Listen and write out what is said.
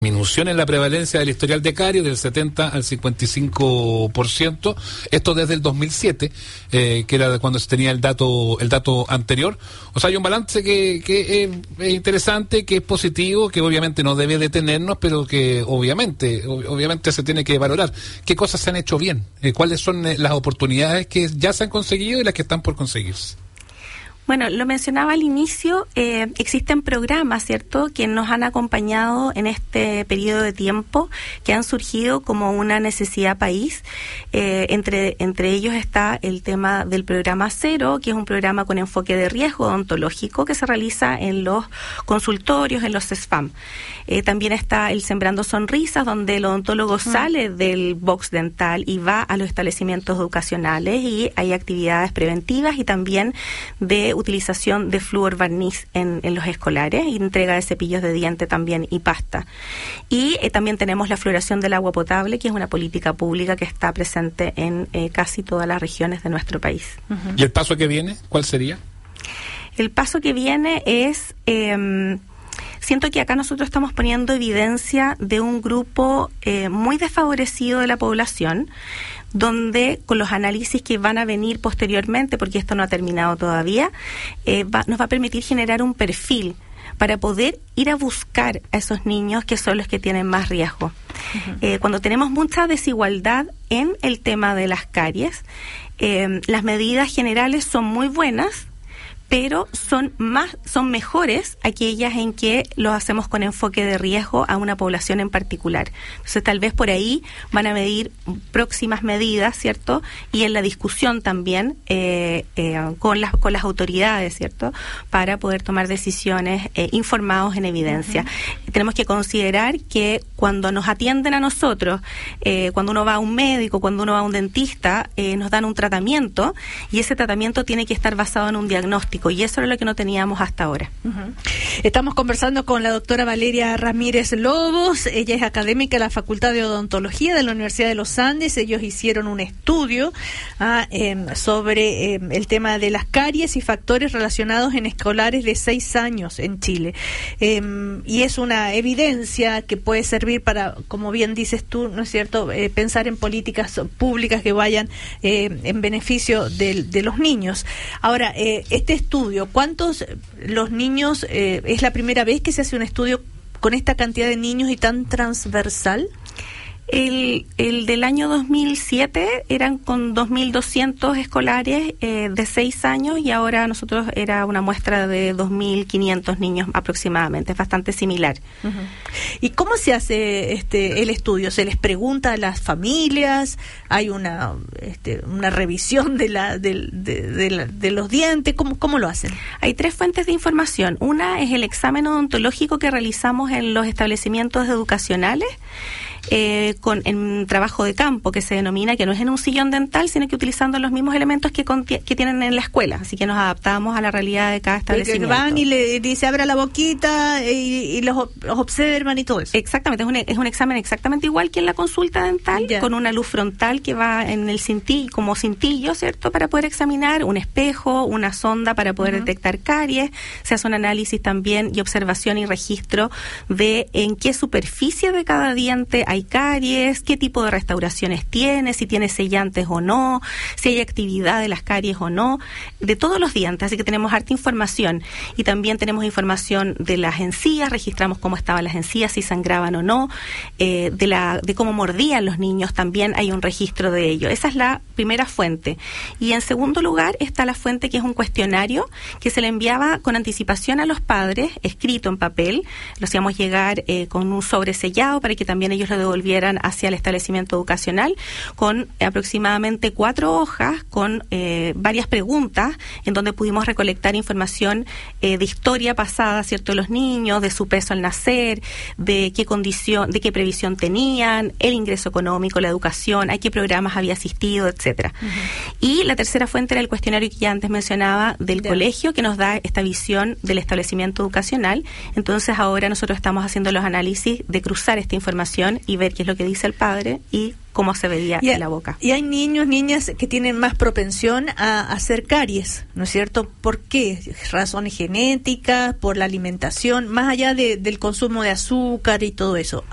disminución en la prevalencia del historial de caries del 70 al 55%, esto desde el 2007, que era cuando se tenía el dato anterior. O sea, hay un balance que es interesante, que es positivo, que obviamente no debe detenernos, pero que obviamente se tiene que valorar. ¿Qué cosas se han hecho bien? ¿Cuáles son las oportunidades que ya se han conseguido y las que están por conseguirse? Bueno, lo mencionaba al inicio, existen programas, ¿cierto?, que nos han acompañado en este periodo de tiempo, que han surgido como una necesidad país. Entre ellos está el tema del programa Cero, que es un programa con enfoque de riesgo odontológico que se realiza en los consultorios, en los CESFAM. También está el Sembrando Sonrisas, donde el odontólogo sale del box dental y va a los establecimientos educacionales, y hay actividades preventivas y también de utilización de flúor barniz en los escolares, y entrega de cepillos de diente también y pasta. Y también tenemos la fluoración del agua potable, que es una política pública que está presente en casi todas las regiones de nuestro país. ¿Y el paso que viene, cuál sería? El paso que viene es... siento que acá nosotros estamos poniendo evidencia de un grupo muy desfavorecido de la población, donde con los análisis que van a venir posteriormente, porque esto no ha terminado todavía, nos va a permitir generar un perfil para poder ir a buscar a esos niños que son los que tienen más riesgo. Cuando tenemos mucha desigualdad en el tema de las caries, las medidas generales son muy buenas, pero son mejores aquellas en que lo hacemos con enfoque de riesgo a una población en particular. Entonces, tal vez por ahí van a medir próximas medidas, ¿cierto? Y en la discusión también con las autoridades, ¿cierto? Para poder tomar decisiones informados en evidencia. Tenemos que considerar que cuando nos atienden a nosotros, cuando uno va a un médico, cuando uno va a un dentista, nos dan un tratamiento, y ese tratamiento tiene que estar basado en un diagnóstico. Y eso era lo que no teníamos hasta ahora. Estamos conversando con la doctora Valeria Ramírez Lobos. Ella es académica de la Facultad de Odontología de la Universidad de los Andes. Ellos hicieron un estudio sobre el tema de las caries y factores relacionados en escolares de 6 años en Chile. Y es una evidencia que puede servir para, como bien dices tú, ¿no es cierto?, pensar en políticas públicas que vayan en beneficio de los niños. Ahora, este estudio, ¿cuántos los niños, es la primera vez que se hace un estudio con esta cantidad de niños y tan transversal? El del año 2007 eran con 2.200 escolares de 6 años, y ahora nosotros era una muestra de 2.500 niños aproximadamente, es bastante similar. ¿Y cómo se hace el estudio? ¿Se les pregunta a las familias? ¿Hay una revisión de los dientes? ¿Cómo lo hacen? Hay 3 fuentes de información. Una es el examen odontológico que realizamos en los establecimientos educacionales, en trabajo de campo, que se denomina, que no es en un sillón dental, sino que utilizando los mismos elementos que tienen en la escuela, así que nos adaptamos a la realidad de cada establecimiento. Que van y le dice abra la boquita y los observan y todo eso. Exactamente, es un examen exactamente igual que en la consulta dental, con una luz frontal que va en el cintillo, como cintillo, ¿cierto?, para poder examinar, un espejo, una sonda para poder detectar caries. Se hace un análisis también y observación y registro de en qué superficie de cada diente hay caries, qué tipo de restauraciones tiene, si tiene sellantes o no, si hay actividad de las caries o no, de todos los dientes. Así que tenemos harta información, y también tenemos información de las encías, registramos cómo estaban las encías, si sangraban o no, de cómo mordían los niños, también hay un registro de ello. Esa es la primera fuente. Y en segundo lugar está la fuente, que es un cuestionario que se le enviaba con anticipación a los padres, escrito en papel, lo hacíamos llegar con un sobresellado para que también ellos lo devolvieran hacia el establecimiento educacional, con aproximadamente 4 hojas con varias preguntas, en donde pudimos recolectar información de historia pasada, ¿cierto?, de los niños, de su peso al nacer, de qué condición, de qué previsión tenían, el ingreso económico, la educación, a qué programas había asistido, etcétera. Y la tercera fuente era el cuestionario que ya antes mencionaba del colegio, que nos da esta visión del establecimiento educacional. Entonces ahora nosotros estamos haciendo los análisis de cruzar esta información y ver qué es lo que dice el padre y cómo se veía en la boca. Y hay niños, niñas que tienen más propensión a hacer caries, ¿no es cierto? ¿Por qué? ¿Razones genéticas? ¿Por la alimentación? Más allá del consumo de azúcar y todo eso.